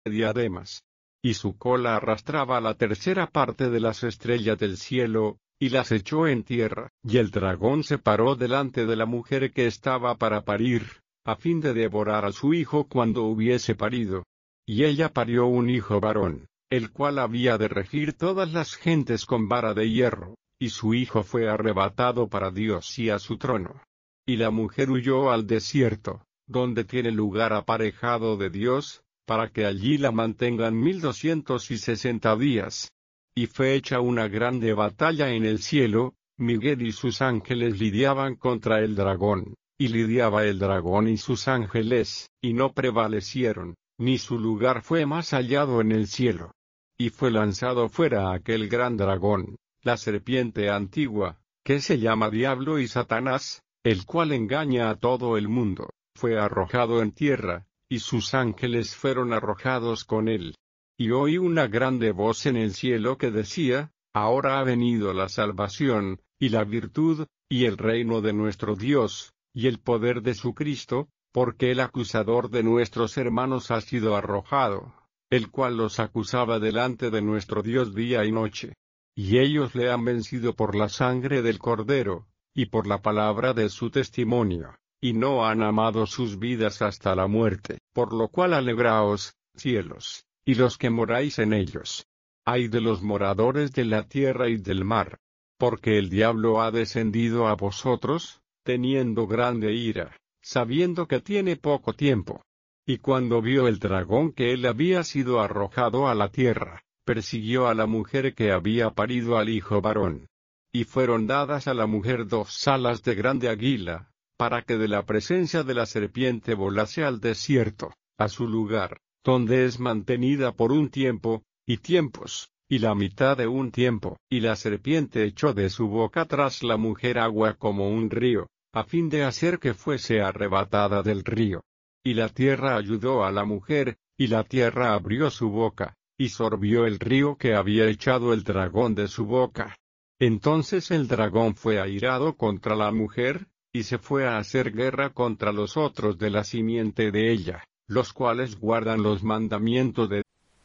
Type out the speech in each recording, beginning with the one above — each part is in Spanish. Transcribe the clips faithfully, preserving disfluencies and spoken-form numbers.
diademas. Y su cola arrastraba la tercera parte de las estrellas del cielo, y las echó en tierra. Y el dragón se paró delante de la mujer que estaba para parir, a fin de devorar a su hijo cuando hubiese parido. Y ella parió un hijo varón, el cual había de regir todas las gentes con vara de hierro, y su hijo fue arrebatado para Dios y a su trono. Y la mujer huyó al desierto, donde tiene lugar aparejado de Dios, para que allí la mantengan mil doscientos y sesenta días. Y fue hecha una grande batalla en el cielo, Miguel y sus ángeles lidiaban contra el dragón, y lidiaba el dragón y sus ángeles, y no prevalecieron, ni su lugar fue más hallado en el cielo. Y fue lanzado fuera aquel gran dragón, la serpiente antigua, que se llama Diablo y Satanás, el cual engaña a todo el mundo, fue arrojado en tierra, y sus ángeles fueron arrojados con él. Y oí una grande voz en el cielo que decía, ahora ha venido la salvación, y la virtud, y el reino de nuestro Dios, y el poder de su Cristo, porque el acusador de nuestros hermanos ha sido arrojado, el cual los acusaba delante de nuestro Dios día y noche. Y ellos le han vencido por la sangre del Cordero, y por la palabra de su testimonio, y no han amado sus vidas hasta la muerte. Por lo cual alegraos, cielos, y los que moráis en ellos. Ay de los moradores de la tierra y del mar, porque el diablo ha descendido a vosotros, teniendo grande ira, sabiendo que tiene poco tiempo. Y cuando vio el dragón que él había sido arrojado a la tierra, persiguió a la mujer que había parido al hijo varón. Y fueron dadas a la mujer dos alas de grande águila, para que de la presencia de la serpiente volase al desierto, a su lugar, donde es mantenida por un tiempo, y tiempos, y la mitad de un tiempo. Y la serpiente echó de su boca tras la mujer agua como un río, a fin de hacer que fuese arrebatada del río. Y la tierra ayudó a la mujer, y la tierra abrió su boca, y sorbió el río que había echado el dragón de su boca. Entonces el dragón fue airado contra la mujer, y se fue a hacer guerra contra los otros de la simiente de ella, los cuales guardan los mandamientos de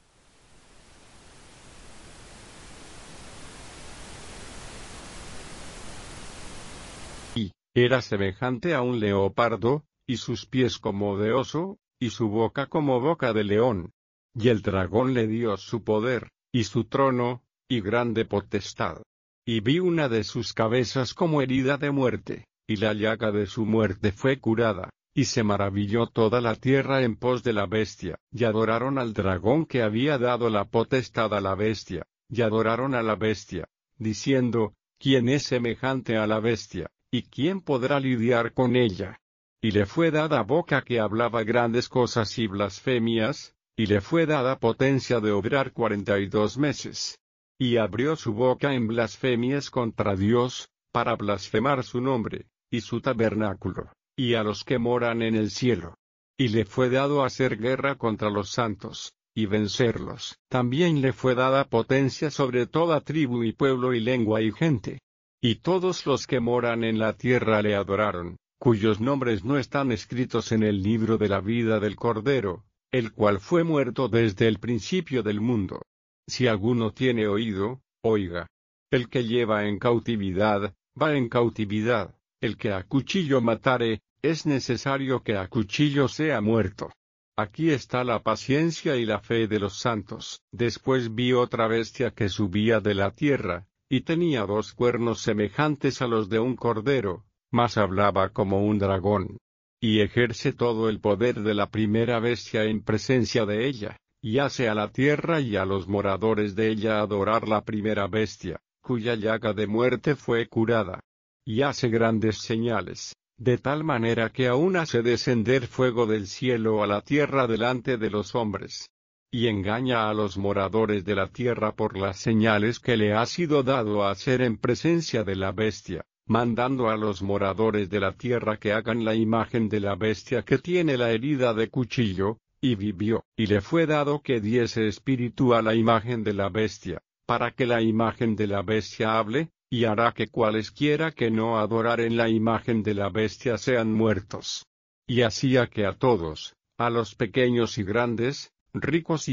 y era semejante a un leopardo, y sus pies como de oso, y su boca como boca de león. Y el dragón le dio su poder, y su trono, y grande potestad. Y vi una de sus cabezas como herida de muerte, y la llaga de su muerte fue curada, y se maravilló toda la tierra en pos de la bestia, y adoraron al dragón que había dado la potestad a la bestia, y adoraron a la bestia, diciendo, ¿quién es semejante a la bestia, y quién podrá lidiar con ella? Y le fue dada boca que hablaba grandes cosas y blasfemias, y le fue dada potencia de obrar cuarenta y dos meses. Y abrió su boca en blasfemias contra Dios, para blasfemar su nombre, y su tabernáculo, y a los que moran en el cielo. Y le fue dado hacer guerra contra los santos, y vencerlos. También le fue dada potencia sobre toda tribu y pueblo y lengua y gente. Y todos los que moran en la tierra le adoraron, cuyos nombres no están escritos en el libro de la vida del Cordero, el cual fue muerto desde el principio del mundo. Si alguno tiene oído, oiga. El que lleva en cautividad, va en cautividad. El que a cuchillo matare, es necesario que a cuchillo sea muerto. Aquí está la paciencia y la fe de los santos. Después vi otra bestia que subía de la tierra, y tenía dos cuernos semejantes a los de un cordero, mas hablaba como un dragón. Y ejerce todo el poder de la primera bestia en presencia de ella, y hace a la tierra y a los moradores de ella adorar la primera bestia, cuya llaga de muerte fue curada. Y hace grandes señales, de tal manera que aún hace descender fuego del cielo a la tierra delante de los hombres. Y engaña a los moradores de la tierra por las señales que le ha sido dado a hacer en presencia de la bestia, mandando a los moradores de la tierra que hagan la imagen de la bestia que tiene la herida de cuchillo, y vivió. Y le fue dado que diese espíritu a la imagen de la bestia, para que la imagen de la bestia hable, y hará que cualesquiera que no adoraren la imagen de la bestia sean muertos. Y hacía que a todos, a los pequeños y grandes, ricos y